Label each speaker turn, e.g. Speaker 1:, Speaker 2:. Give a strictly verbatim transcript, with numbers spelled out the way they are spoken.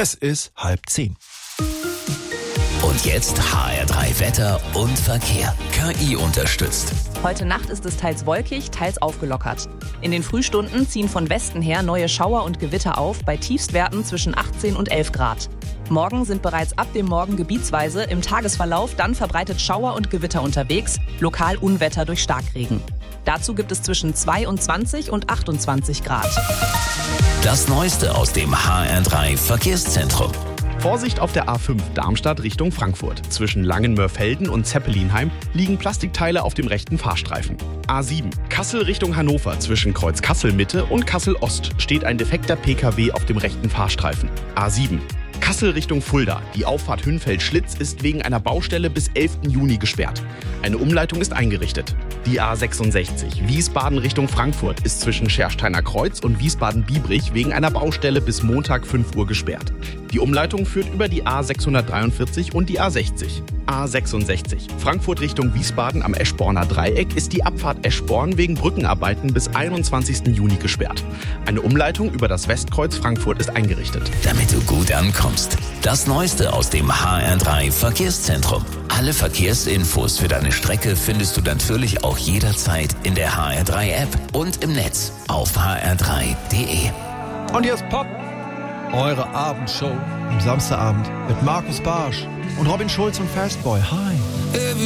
Speaker 1: Es ist halb zehn.
Speaker 2: Und jetzt H R drei Wetter und Verkehr. K I unterstützt.
Speaker 3: Heute Nacht ist es teils wolkig, teils aufgelockert. In den Frühstunden ziehen von Westen her neue Schauer und Gewitter auf, bei Tiefstwerten zwischen achtzehn und elf Grad. Morgen sind bereits ab dem Morgen gebietsweise, im Tagesverlauf dann verbreitet Schauer und Gewitter unterwegs, lokal Unwetter durch Starkregen. Dazu gibt es zwischen zweiundzwanzig und achtundzwanzig Grad.
Speaker 2: Das Neueste aus dem H R drei Verkehrszentrum.
Speaker 4: Vorsicht auf der A fünf Darmstadt Richtung Frankfurt. Zwischen Langenmörfelden und Zeppelinheim liegen Plastikteile auf dem rechten Fahrstreifen. A sieben Kassel Richtung Hannover. Zwischen Kreuz Kassel Mitte und Kassel Ost steht ein defekter P K W auf dem rechten Fahrstreifen. A sieben Kassel Richtung Fulda. Die Auffahrt Hünfeld-Schlitz ist wegen einer Baustelle bis elften Juni gesperrt. Eine Umleitung ist eingerichtet. Die A sechsundsechzig Wiesbaden Richtung Frankfurt ist zwischen Schersteiner Kreuz und Wiesbaden-Biebrich wegen einer Baustelle bis Montag fünf Uhr gesperrt. Die Umleitung führt über die A sechshundertdreiundvierzig und die A sechzig. A sechsundsechzig Frankfurt Richtung Wiesbaden am Eschborner Dreieck ist die Abfahrt Eschborn wegen Brückenarbeiten bis einundzwanzigsten Juni gesperrt. Eine Umleitung über das Westkreuz Frankfurt ist eingerichtet.
Speaker 2: Damit du gut ankommst. Das Neueste aus dem H R drei Verkehrszentrum. Alle Verkehrsinfos für deine Strecke findest du natürlich auch jederzeit in der H R drei App und im Netz auf h r drei punkt d e.
Speaker 1: Und hier ist Pop, eure Abendshow am Samstagabend mit Markus Barsch und Robin Schulz und Fastboy. Hi.